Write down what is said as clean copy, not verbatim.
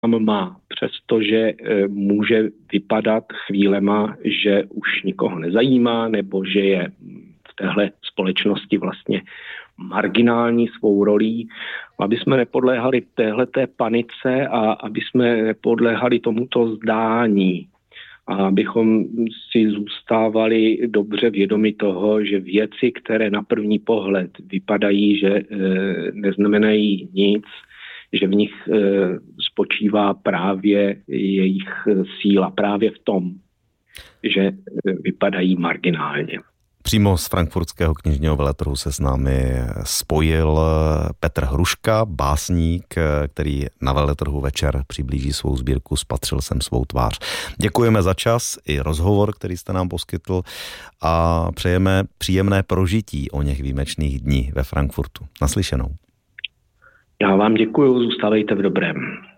má, přestože může vypadat chvílema, že už nikoho nezajímá, nebo že je v téhle společnosti vlastně marginální svou rolí, aby jsme nepodléhali téhleté panice a aby jsme nepodléhali tomuto zdání. A abychom si zůstávali dobře vědomi toho, že věci, které na první pohled vypadají, že neznamenají nic, že v nich spočívá právě jejich síla, právě v tom, že vypadají marginálně. Přímo z frankfurtského knižního veletrhu se s námi spojil Petr Hruška, básník, který na veletrhu večer přiblíží svou sbírku Spatřil jsem svou tvář. Děkujeme za čas i rozhovor, který jste nám poskytl a přejeme příjemné prožití o něch výjimečných dní ve Frankfurtu. Naslyšenou. Já vám děkuju, zůstávejte v dobrém.